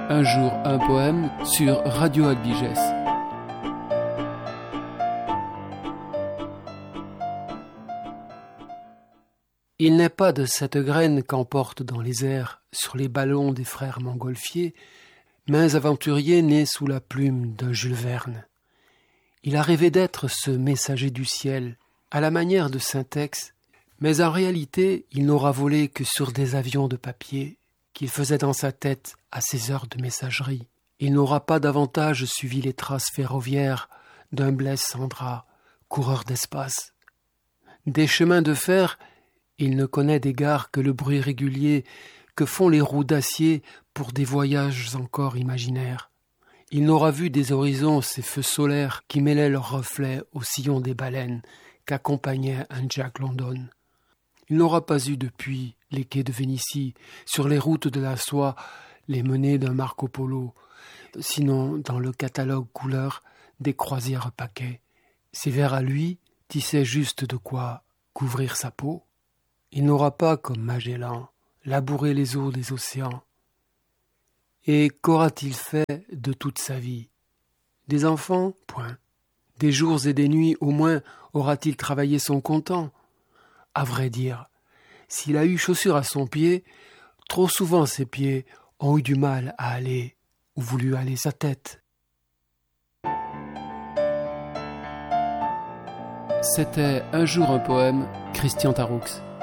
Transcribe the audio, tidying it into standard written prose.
Un jour, un poème sur Radio Albiges. Il n'est pas de cette graine qu'emportent dans les airs, sur les ballons des frères Montgolfier, mains aventuriers nés sous la plume d'un Jules Verne. Il a rêvé d'être ce messager du ciel, à la manière de Syntex, mais en réalité, il n'aura volé que sur des avions de papier qu'il faisait dans sa tête à ses heures de messagerie. Il n'aura pas davantage suivi les traces ferroviaires d'un Blaise Cendrars, coureur d'espace. Des chemins de fer, il ne connaît des gares que le bruit régulier que font les roues d'acier pour des voyages encore imaginaires. Il n'aura vu des horizons ces feux solaires qui mêlaient leurs reflets aux sillons des baleines qu'accompagnait un Jack London. Il n'aura pas eu depuis les quais de Vénitie, sur les routes de la soie, les menées d'un Marco Polo, sinon dans le catalogue couleur des croisières paquets. Ses vers à lui tissaient juste de quoi couvrir sa peau. Il n'aura pas, comme Magellan, labouré les eaux des océans. Et qu'aura-t-il fait de toute sa vie? Des enfants? Point. Des jours et des nuits, au moins, aura-t-il travaillé son comptant? À vrai dire, s'il a eu chaussures à son pied, trop souvent ses pieds ont eu du mal à aller où voulut aller sa tête. C'était Un jour un poème, Christian Taroux.